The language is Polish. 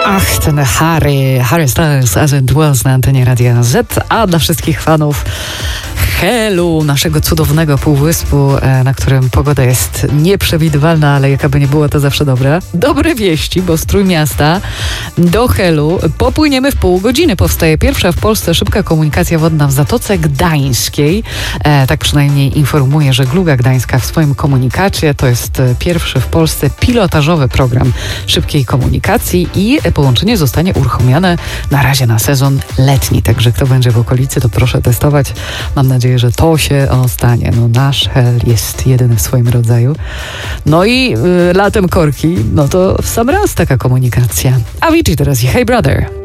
Ach, ten Harry Styles as it was na antenie Radia Z, a dla wszystkich fanów Helu, naszego cudownego półwyspu, na którym pogoda jest nieprzewidywalna, ale jakaby nie było, to zawsze dobre. Dobre wieści, bo z Trójmiasta do Helu popłyniemy w pół godziny. Powstaje pierwsza w Polsce szybka komunikacja wodna w Zatoce Gdańskiej. Tak przynajmniej informuje Żegluga Gdańska w swoim komunikacie. To jest pierwszy w Polsce pilotażowy program szybkiej komunikacji i połączenie zostanie uruchomione na razie na sezon letni. Także kto będzie w okolicy, to proszę testować. Mam nadzieję, że to się stanie. No, nasz Hel jest jedyny w swoim rodzaju. No i latem korki, no to w sam raz taka komunikacja. Avicii teraz i Hey Brother.